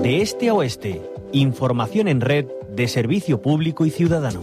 De este a oeste, información en red de servicio público y ciudadano.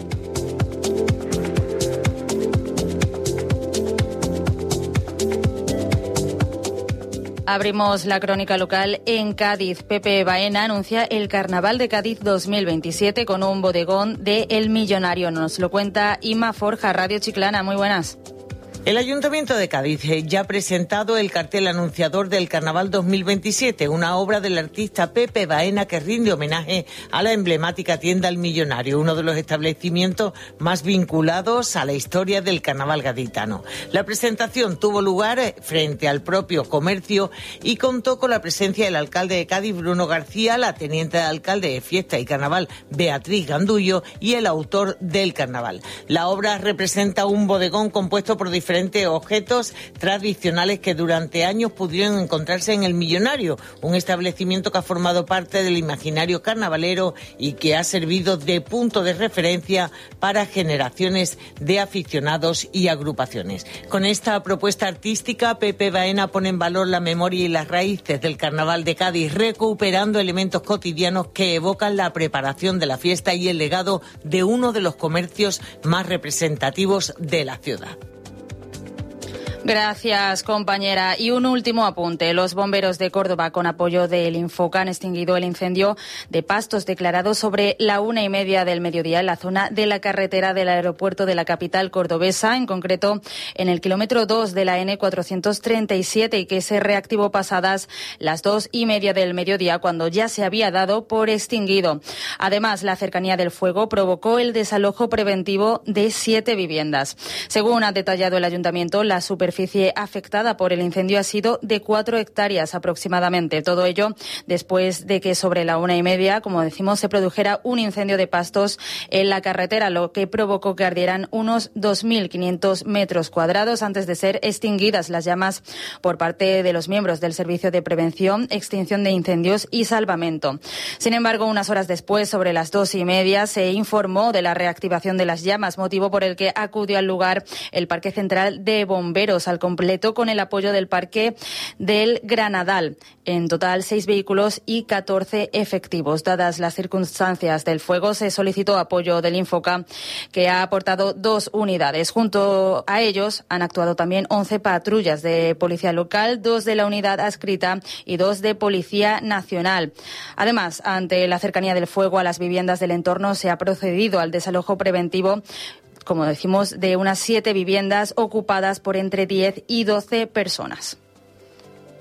Abrimos la crónica local en Cádiz. Pepe Baena anuncia el Carnaval de Cádiz 2027 con un bodegón de El Millonario. Nos lo cuenta Ima Forja, Radio Chiclana. Muy buenas. El Ayuntamiento de Cádiz ya ha presentado el cartel anunciador del Carnaval 2027, una obra del artista Pepe Baena que rinde homenaje a la emblemática tienda El Millonario, uno de los establecimientos más vinculados a la historia del carnaval gaditano. La presentación tuvo lugar frente al propio comercio y contó con la presencia del alcalde de Cádiz, Bruno García, la teniente de alcalde de Fiesta y Carnaval, Beatriz Gandullo, y el autor del carnaval. La obra representa un bodegón compuesto por diferentes objetos tradicionales que durante años pudieron encontrarse en El Millonario, un establecimiento que ha formado parte del imaginario carnavalero y que ha servido de punto de referencia para generaciones de aficionados y agrupaciones. Con esta propuesta artística, Pepe Baena pone en valor la memoria y las raíces del Carnaval de Cádiz, recuperando elementos cotidianos que evocan la preparación de la fiesta y el legado de uno de los comercios más representativos de la ciudad. Gracias, compañera. Y un último apunte. Los bomberos de Córdoba, con apoyo del Infoca, han extinguido el incendio de pastos declarado sobre la 1:30 del mediodía en la zona de la carretera del aeropuerto de la capital cordobesa, en concreto en el kilómetro 2 de la N437, y que se reactivó pasadas las 2:30 del mediodía, cuando ya se había dado por extinguido. Además, la cercanía del fuego provocó el desalojo preventivo de 7 viviendas. Según ha detallado el ayuntamiento, la superficie afectada por el incendio ha sido de 4 hectáreas aproximadamente. Todo ello después de que sobre la 1:30, como decimos, se produjera un incendio de pastos en la carretera, lo que provocó que ardieran unos 2.500 metros cuadrados antes de ser extinguidas las llamas por parte de los miembros del Servicio de Prevención, Extinción de Incendios y Salvamento. Sin embargo, unas horas después, sobre las 2:30, se informó de la reactivación de las llamas, motivo por el que acudió al lugar el Parque Central de Bomberos al completo, con el apoyo del Parque del Granadal. En total, 6 vehículos y 14 efectivos. Dadas las circunstancias del fuego, se solicitó apoyo del Infoca, que ha aportado 2 unidades. Junto a ellos han actuado también 11 patrullas de policía local, 2 de la unidad adscrita y 2 de Policía Nacional. Además, ante la cercanía del fuego a las viviendas del entorno, se ha procedido al desalojo preventivo, como decimos, de unas 7 viviendas ocupadas por entre 10 y 12 personas.